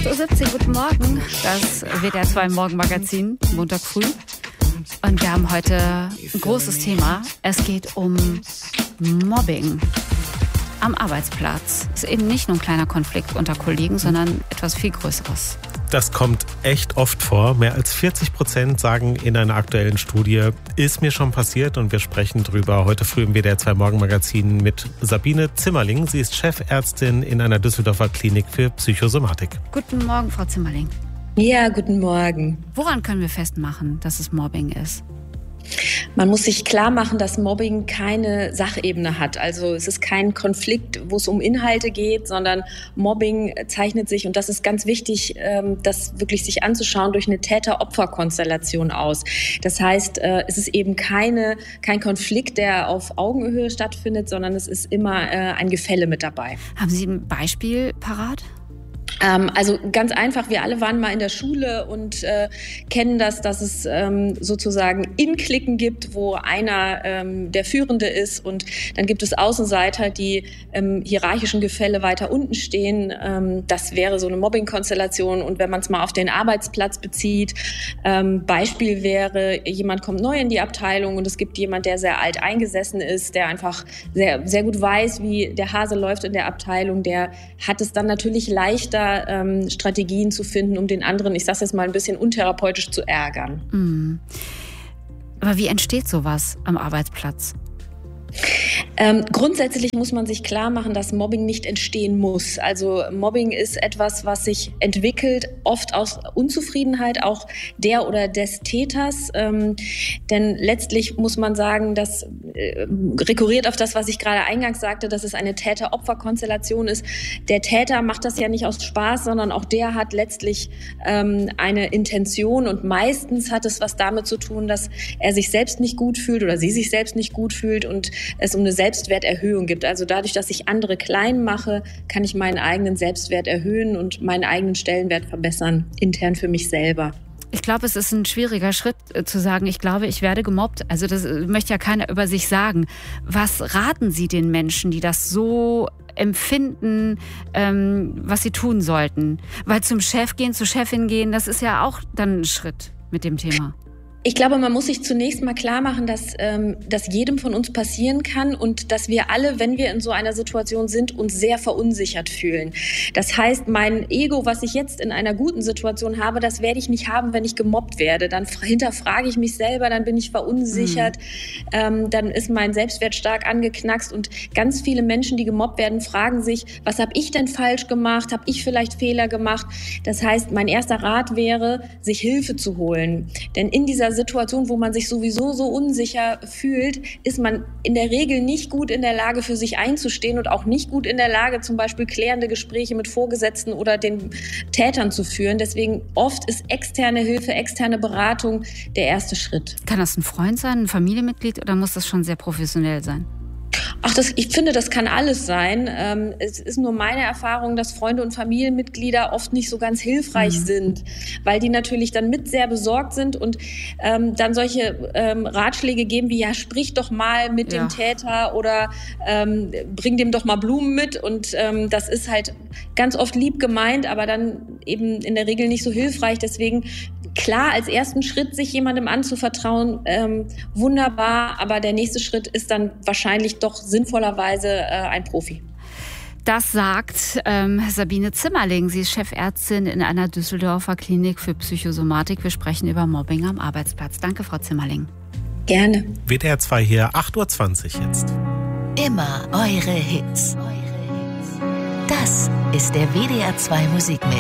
8.17 Uhr, guten Morgen. Das WDR 2 Morgenmagazin, Montag früh. Und wir haben heute ein großes Thema. Es geht um Mobbing am Arbeitsplatz. Es ist eben nicht nur ein kleiner Konflikt unter Kollegen, sondern etwas viel Größeres. Das kommt echt oft vor. Mehr als 40% sagen in einer aktuellen Studie, ist mir schon passiert. Und wir sprechen drüber heute früh im WDR 2 Morgenmagazin mit Sabine Zimmerling. Sie ist Chefärztin in einer Düsseldorfer Klinik für Psychosomatik. Guten Morgen, Frau Zimmerling. Ja, guten Morgen. Woran können wir festmachen, dass es Mobbing ist? Man muss sich klar machen, dass Mobbing keine Sachebene hat. Also es ist kein Konflikt, wo es um Inhalte geht, sondern Mobbing zeichnet sich, und das ist ganz wichtig, das wirklich sich anzuschauen, durch eine Täter-Opfer-Konstellation aus. Das heißt, es ist eben kein Konflikt, der auf Augenhöhe stattfindet, sondern es ist immer ein Gefälle mit dabei. Haben Sie ein Beispiel parat? Also ganz einfach, wir alle waren mal in der Schule und kennen das, dass es sozusagen In-Klicken gibt, wo einer der Führende ist, und dann gibt es Außenseiter, die im hierarchischen Gefälle weiter unten stehen. Das wäre so eine Mobbing-Konstellation. Und wenn man es mal auf den Arbeitsplatz bezieht, Beispiel wäre, jemand kommt neu in die Abteilung und es gibt jemand, der sehr alt eingesessen ist, der einfach sehr, sehr gut weiß, wie der Hase läuft in der Abteilung, der hat es dann natürlich leichter, Strategien zu finden, um den anderen, ich sage jetzt mal ein bisschen untherapeutisch zu ärgern. Mhm. Aber wie entsteht sowas am Arbeitsplatz? Grundsätzlich muss man sich klar machen, dass Mobbing nicht entstehen muss. Also Mobbing ist etwas, was sich entwickelt, oft aus Unzufriedenheit auch der oder des Täters. Denn letztlich muss man sagen, das rekurriert auf das, was ich gerade eingangs sagte, dass es eine Täter-Opfer-Konstellation ist. Der Täter macht das ja nicht aus Spaß, sondern auch der hat letztlich eine Intention, und meistens hat es was damit zu tun, dass er sich selbst nicht gut fühlt oder sie sich selbst nicht gut fühlt und es um eine Selbstwerterhöhung gibt. Also dadurch, dass ich andere klein mache, kann ich meinen eigenen Selbstwert erhöhen und meinen eigenen Stellenwert verbessern, intern für mich selber. Ich glaube, es ist ein schwieriger Schritt zu sagen, ich glaube, ich werde gemobbt. Also das möchte ja keiner über sich sagen. Was raten Sie den Menschen, die das so empfinden, was sie tun sollten? Weil zum Chef gehen, zur Chefin gehen, das ist ja auch dann ein Schritt mit dem Thema. Ich glaube, man muss sich zunächst mal klar machen, dass das jedem von uns passieren kann und dass wir alle, wenn wir in so einer Situation sind, uns sehr verunsichert fühlen. Das heißt, mein Ego, was ich jetzt in einer guten Situation habe, das werde ich nicht haben, wenn ich gemobbt werde. Dann hinterfrage ich mich selber, dann bin ich verunsichert, dann ist mein Selbstwert stark angeknackst, und ganz viele Menschen, die gemobbt werden, fragen sich, was habe ich denn falsch gemacht? Habe ich vielleicht Fehler gemacht? Das heißt, mein erster Rat wäre, sich Hilfe zu holen. Denn in dieser Situation, wo man sich sowieso so unsicher fühlt, ist man in der Regel nicht gut in der Lage, für sich einzustehen und auch nicht gut in der Lage, zum Beispiel klärende Gespräche mit Vorgesetzten oder den Tätern zu führen. Deswegen oft ist externe Hilfe, externe Beratung der erste Schritt. Kann das ein Freund sein, ein Familienmitglied, oder muss das schon sehr professionell sein? Ich finde, das kann alles sein. Es ist nur meine Erfahrung, dass Freunde und Familienmitglieder oft nicht so ganz hilfreich sind, weil die natürlich dann mit sehr besorgt sind und dann solche Ratschläge geben wie, ja, sprich doch mal mit dem Täter oder bring dem doch mal Blumen mit. Und das ist halt ganz oft lieb gemeint, aber dann eben in der Regel nicht so hilfreich. Deswegen klar, als ersten Schritt sich jemandem anzuvertrauen, wunderbar, aber der nächste Schritt ist dann wahrscheinlich doch sinnvollerweise ein Profi. Das sagt Sabine Zimmerling. Sie ist Chefärztin in einer Düsseldorfer Klinik für Psychosomatik. Wir sprechen über Mobbing am Arbeitsplatz. Danke, Frau Zimmerling. Gerne. WDR 2 hier, 8.20 Uhr jetzt. Immer eure Hits. Das ist der WDR 2 Musikmix.